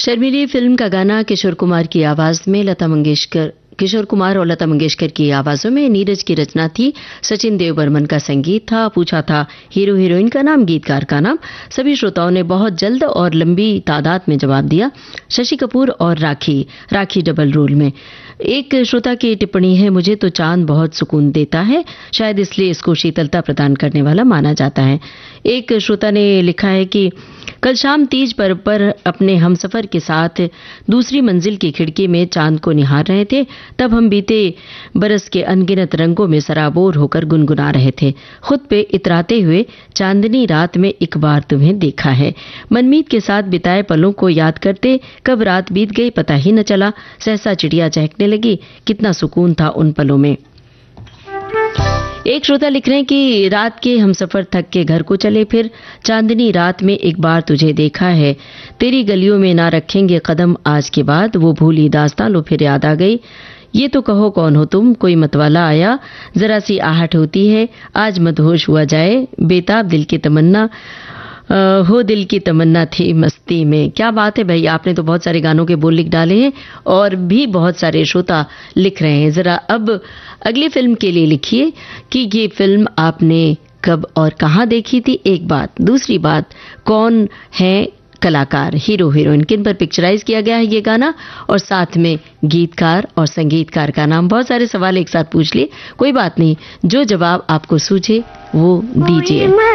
शर्मीली film का गाना किशोर कुमार की आवाज में किशोर कुमार और लता मंगेशकर की आवाजों में, नीरज की रचना थी, सचिन देव बर्मन का संगीत था। पूछा था हीरो हीरोइन का नाम, गीतकार का नाम। सभी श्रोताओं ने बहुत जल्द और लंबी तादाद में जवाब दिया। शशि कपूर और राखी डबल रोल में। एक श्रोता की टिप्पणी है, मुझे तो चांद बहुत सुकून देता है, शायद इसलिए इसको शीतलता प्रदान करने वाला माना जाता है। एक श्रोता ने लिखा है कि कल शाम तीज पर्व पर अपने हमसफर के साथ दूसरी मंजिल की खिड़की में चांद को निहार रहे थे, तब हम बीते बरस के अनगिनत रंगों में सराबोर होकर गुनगुना रहे थे, खुद पे इतराते हुए, चांदनी रात में एक बार तुम्हें देखा है। मनमीत के साथ बिताए पलों को याद करते कब रात बीत गई पता ही न चला, सहसा चिड़िया चहकने लगी, कितना सुकून था उन पलों में। एक श्रोता लिख रहे हैं कि रात के हमसफर थक के घर को चले, फिर चांदनी रात में एक बार तुझे देखा है, तेरी गलियों में ना रखेंगे कदम आज के बाद, वो भूली दास्तां लो फिर याद आ गई, ये तो कहो कौन हो तुम, कोई मतवाला आया, जरा सी आहट होती है, आज मदहोश हुआ जाए, बेताब दिल की तमन्ना हो, दिल की तमन्ना थी मस्ती में। क्या बात है भाई, आपने तो बहुत सारे गानों के बोल लिख डाले हैं और भी बहुत सारे श्रोता लिख रहे हैं। जरा अब अगली फिल्म के लिए लिखिए कि ये फिल्म आपने कब और कहां देखी थी, एक बात। दूसरी बात, कौन है कलाकार, हीरो हीरोइन, किन पर पिक्चराइज किया गया है ये गाना, और साथ में गीतकार और संगीतकार का नाम। बहुत सारे सवाल एक साथ पूछ लिए, कोई बात नहीं, जो जवाब आपको सूझे वो दीजिए।